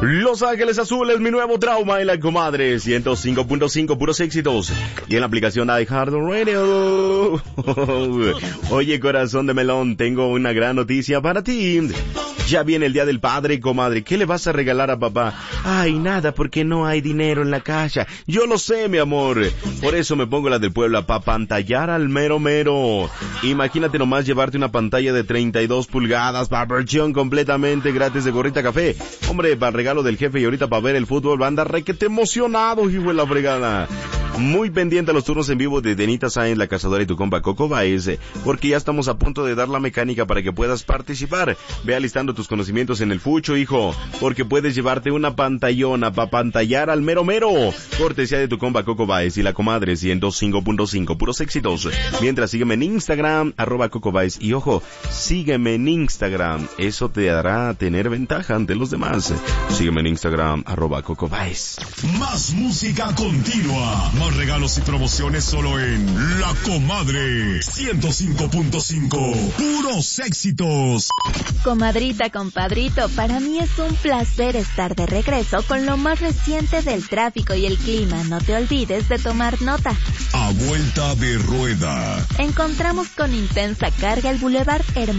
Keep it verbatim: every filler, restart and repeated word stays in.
Los Ángeles Azules, mi nuevo trauma en la comadre, ciento cinco punto cinco, puros éxitos. Y en la aplicación iHeartRadio. Oye, corazón de melón, tengo una gran noticia para ti. Ya viene el Día del Padre, comadre. ¿Qué le vas a regalar a papá? Ay, nada, porque no hay dinero en la caja. Yo lo sé, mi amor. Por eso me pongo la del Puebla, pa' pantallar al mero mero. Imagínate nomás llevarte una pantalla de treinta y dos pulgadas, para versión completamente gratis de Gorrita Café. Hombre, para regalo del jefe y ahorita para ver el fútbol, banda requete emocionado, hijo de la fregada. Muy pendiente a los turnos en vivo de Denita Sáenz, la cazadora y tu compa Coco Baez, porque ya estamos a punto de dar la mecánica para que puedas participar. Ve alistando tus conocimientos en el fucho, hijo, porque puedes llevarte una pantallona para pantallar al mero mero. Cortesía de tu compa Coco Baez y la comadre ciento cinco punto cinco, puros éxitos. Mientras, sígueme en Instagram, arroba Coco Baez, y ojo, sígueme en Instagram, eso te hará tener ventaja ante los demás. Sígueme en Instagram, arroba Coco Baez. Más música continua. Más regalos y promociones solo en La Comadre ciento cinco punto cinco. Puros éxitos. Comadrita, compadrito, para mí es un placer estar de regreso con lo más reciente del tráfico y el clima. No te olvides de tomar nota. A vuelta de rueda. Encontramos con intensa carga el Boulevard Hermano